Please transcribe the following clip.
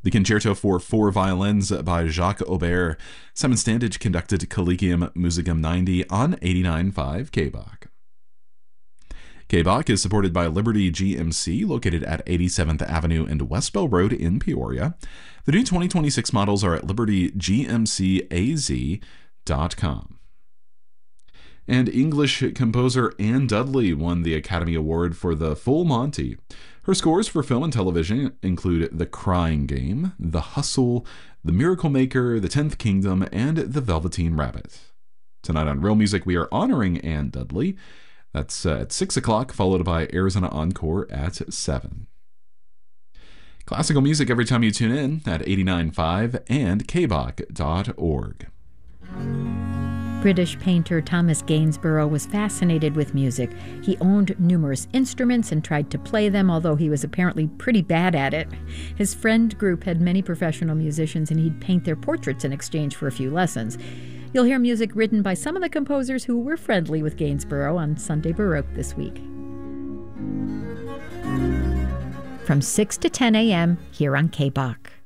The Concerto for Four Violins by Jacques Aubert. Simon Standage conducted Collegium Musicum 90 on 89.5 KBach. KBach is supported by Liberty GMC, located at 87th Avenue and West Bell Road in Peoria. The new 2026 models are at libertygmcaz.com. And English composer Anne Dudley won the Academy Award for The Full Monty. Her scores for film and television include The Crying Game, The Hustle, The Miracle Maker, The 10th Kingdom, and The Velveteen Rabbit. Tonight on Real Music, we are honoring Anne Dudley. That's at 6 o'clock, followed by Arizona Encore at 7. Classical music every time you tune in at 89.5 and kbach.org. British painter Thomas Gainsborough was fascinated with music. He owned numerous instruments and tried to play them, although he was apparently pretty bad at it. His friend group had many professional musicians, and he'd paint their portraits in exchange for a few lessons. You'll hear music written by some of the composers who were friendly with Gainsborough on Sunday Baroque this week. From 6 to 10 a.m. here on KBach.